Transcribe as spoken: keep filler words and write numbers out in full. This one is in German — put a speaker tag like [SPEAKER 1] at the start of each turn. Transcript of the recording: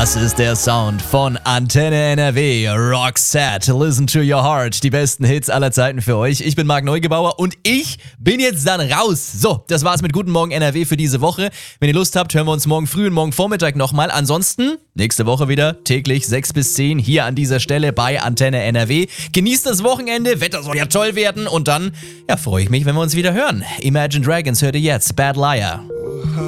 [SPEAKER 1] Das ist der Sound von Antenne N R W. Roxette, Listen to Your Heart. Die besten Hits aller Zeiten für euch. Ich bin Marc Neugebauer und ich bin jetzt dann raus. So, das war's mit Guten Morgen N R W für diese Woche. Wenn ihr Lust habt, hören wir uns morgen früh und morgen Vormittag nochmal. Ansonsten, nächste Woche wieder täglich sechs bis zehn hier an dieser Stelle bei Antenne N R W. Genießt das Wochenende, Wetter soll ja toll werden und dann, ja, freue ich mich, wenn wir uns wieder hören. Imagine Dragons hört ihr jetzt, Bad Liar.